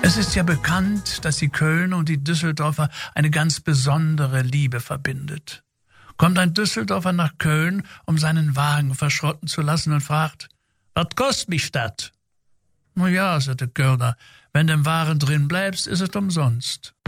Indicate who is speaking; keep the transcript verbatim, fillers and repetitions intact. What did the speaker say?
Speaker 1: Es ist ja bekannt, dass die Kölner und die Düsseldorfer eine ganz besondere Liebe verbindet. Kommt ein Düsseldorfer nach Köln, um seinen Wagen verschrotten zu lassen und fragt, was kostet mich das? Na ja, sagt der Kölner, wenn du im Waren drin bleibst, ist es umsonst.